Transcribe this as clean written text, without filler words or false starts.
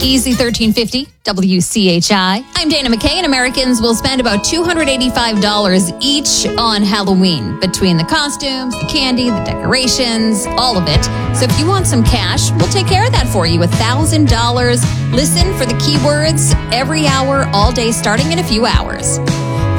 Easy 1350, WCHI. I'm Dana McKay, and Americans will spend about $285 each on Halloween between the costumes, the candy, the decorations, all of it. So if you want some cash, we'll take care of that for you. $1,000. Listen for the keywords every hour, all day, starting in a few hours.